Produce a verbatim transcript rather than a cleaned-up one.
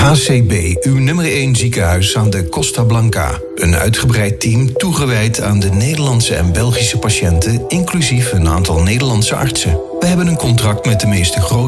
H C B, uw nummer één ziekenhuis aan de Costa Blanca. Een uitgebreid team toegewijd aan de Nederlandse en Belgische patiënten, inclusief een aantal Nederlandse artsen. We hebben een contract met de meeste grote